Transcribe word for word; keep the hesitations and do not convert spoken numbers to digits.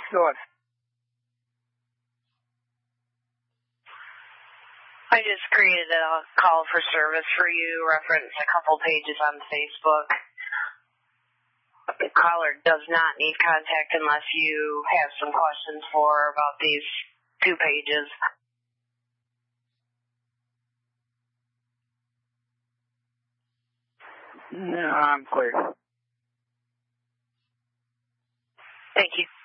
doing? I just created a call for service for you, reference a couple pages on Facebook. The caller does not need contact unless you have some questions for her about these two pages. No, I'm clear. Thank you.